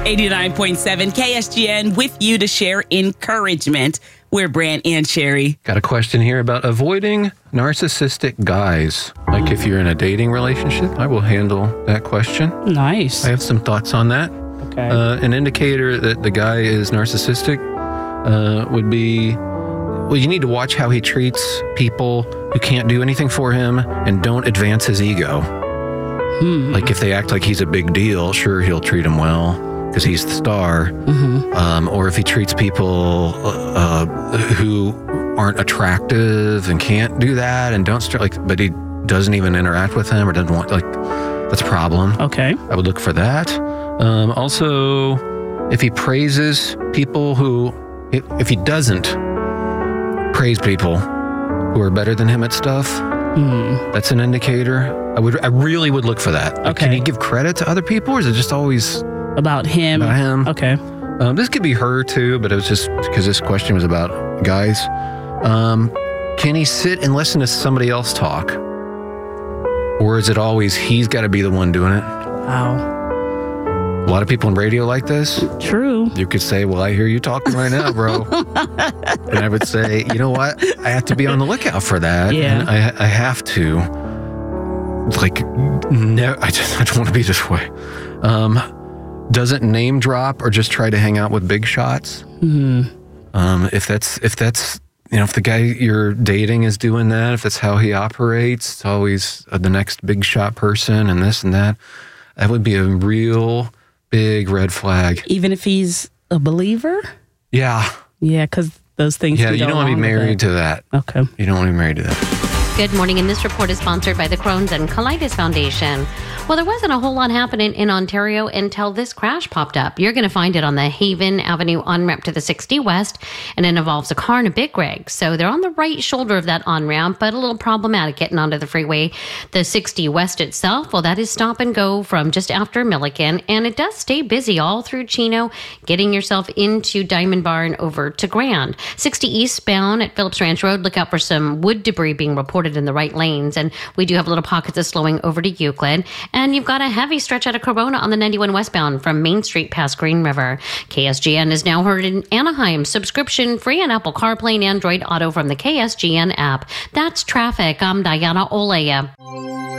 89.7 KSGN with you to share encouragement. We're Brant and Sherry. Got a question here about avoiding narcissistic guys. Like if you're in a dating relationship, I will handle that question. Nice. I have some thoughts on that. Okay. An indicator that the guy is narcissistic would be, well, you need to watch how he treats people who can't do anything for him and don't advance his ego. Like if they act like he's a big deal, sure, he'll treat them well because he's the star. Or if he treats people who aren't attractive and can't do that and don't but he doesn't even interact with them or doesn't want, that's a problem. Okay. I would look for that. Also, if he praises people if he doesn't praise people who are better than him at stuff, that's an indicator. I really would look for that. Okay. Can he give credit to other people, or is it just always about him? About him. Okay. This could be her too, but it was just because this question was about guys. Can he sit and listen to somebody else talk, or is it always he's got to be the one doing it? Wow. A lot of people in radio like this. True. You could say, well, I hear you talking right now, bro. And I would say, you know what? I have to be on the lookout for that. Yeah. And I have to. No, I don't want to be this way. Doesn't name drop or just try to hang out with big shots. If the guy you're dating is doing that, if that's how he operates, it's always the next big shot person and this and that. That would be a real big red flag. Even if he's a believer? Yeah. Yeah, because those things. Yeah, you don't want to be married to that. Okay. You don't want to be married to that. Good morning, and this report is sponsored by the Crohn's and Colitis Foundation. Well, there wasn't a whole lot happening in Ontario until this crash popped up. You're going to find it on the Haven Avenue on-ramp to the 60 West, and it involves a car and a big rig. So they're on the right shoulder of that on-ramp, but a little problematic getting onto the freeway. The 60 West itself, well, that is stop and go from just after Milliken, and it does stay busy all through Chino, getting yourself into Diamond Bar and over to Grand. 60 eastbound at Phillips Ranch Road, look out for some wood debris being reported in the right lanes, and we do have little pockets of slowing over to Euclid, and you've got a heavy stretch out of Corona on the 91 westbound from Main Street past Green River. KSGN is now heard in Anaheim, subscription free on Apple CarPlay and Android Auto from the KSGN app. That's traffic. I'm Diana Olea.